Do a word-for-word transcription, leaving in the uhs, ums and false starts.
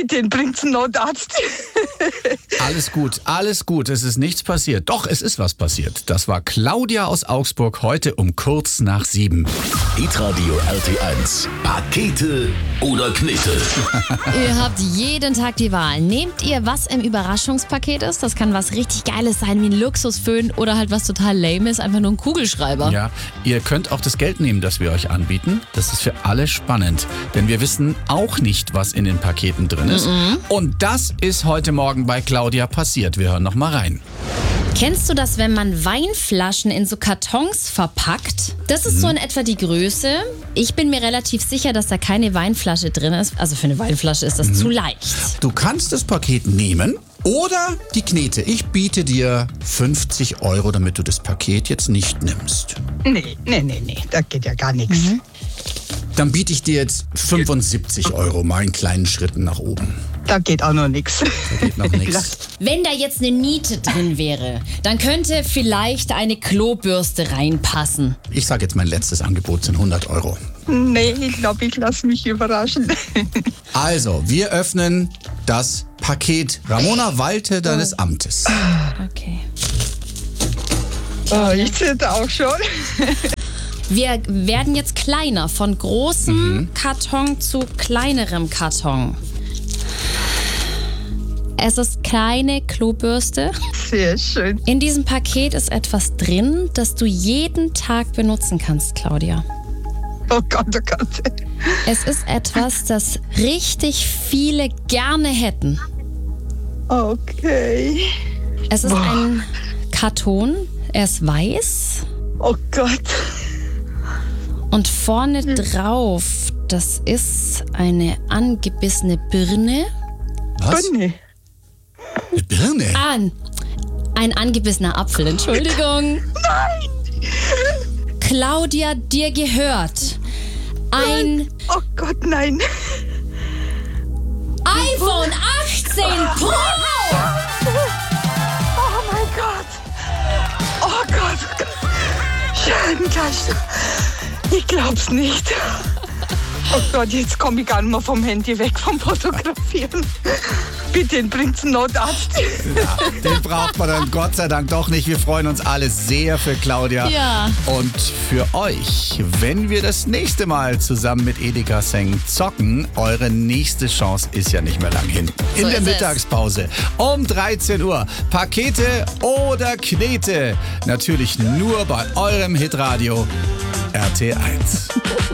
Bitte bringt's einen Notarzt. Alles gut, alles gut. Es ist nichts passiert. Doch, es ist was passiert. Das war Claudia aus Augsburg heute um kurz nach sieben. Hitradio R T eins. Pakete oder Knete? Ihr habt jeden Tag die Wahl. Nehmt ihr, was im Überraschungspaket ist? Das kann was richtig Geiles sein, wie ein Luxusföhn oder halt was total Lames, einfach nur ein Kugelschreiber. Ja, ihr könnt auch das Geld nehmen, das wir euch anbieten. Das ist für alle spannend, denn wir wissen auch nicht, was in den Paketen drin ist. Mhm. Und das ist heute Morgen bei Claudia passiert. Wir hören noch mal rein. Kennst du das, wenn man Weinflaschen in so Kartons verpackt? Das ist so in etwa die Größe. Ich bin mir relativ sicher, dass da keine Weinflasche drin ist. Also für eine Weinflasche ist das zu leicht. Du kannst das Paket nehmen oder die Knete. Ich biete dir fünfzig Euro, damit du das Paket jetzt nicht nimmst. Nee, nee, nee, nee, da geht ja gar nichts. Dann biete ich dir jetzt fünfundsiebzig Euro, mal in kleinen Schritten nach oben. Da geht auch noch nichts. Da geht noch nichts. Wenn da jetzt eine Niete drin wäre, dann könnte vielleicht eine Klobürste reinpassen. Ich sage jetzt, mein letztes Angebot sind hundert Euro. Nee, ich glaube, ich lasse mich überraschen. Also, wir öffnen das Paket. Ramona, walte deines Amtes. Okay. Oh, ich zitter auch schon. Wir werden jetzt kleiner, von großem Karton zu kleinerem Karton. Es ist keine Klobürste. Sehr schön. In diesem Paket ist etwas drin, das du jeden Tag benutzen kannst, Claudia. Oh Gott, oh Gott. Es ist etwas, das richtig viele gerne hätten. Okay. Es ist Boah. ein Karton, er ist weiß Oh Gott. und vorne drauf, das ist eine angebissene Birne. Was? Bunny. Eine Birne? Ah, ein angebissener Apfel, Entschuldigung. Nein. Claudia, dir gehört ein Oh Gott, nein. iPhone achtzehn Pro. Oh mein Gott. Oh Gott, oh Gott. Scheibenkleister. Ich glaub's nicht. Oh Gott, jetzt komme ich gar nicht mehr vom Handy weg, vom Fotografieren. Bitte bringt's einen Notarzt. Ja, den braucht man dann Gott sei Dank doch nicht. Wir freuen uns alle sehr für Claudia. Ja. Und für euch, wenn wir das nächste Mal zusammen mit Edeka Seng zocken, eure nächste Chance ist ja nicht mehr lang hin. In So der ist es. Mittagspause um dreizehn Uhr. Pakete oder Knete? Natürlich nur bei eurem Hitradio R T eins.